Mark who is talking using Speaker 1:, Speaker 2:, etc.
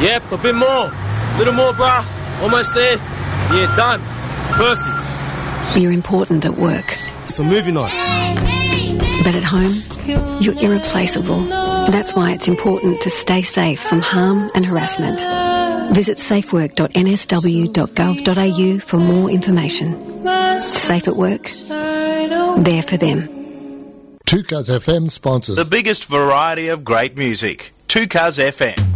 Speaker 1: Yep, a bit more. Little more, bruh. Almost there. Yeah, done. Perfect.
Speaker 2: You're important at work.
Speaker 1: It's a movie night.
Speaker 2: But at home, you're irreplaceable. That's why it's important to stay safe from harm and harassment. Visit safework.nsw.gov.au for more information. Safe at work, there for them.
Speaker 3: 2Cuz FM sponsors
Speaker 4: the biggest variety of great music. 2Cuz FM.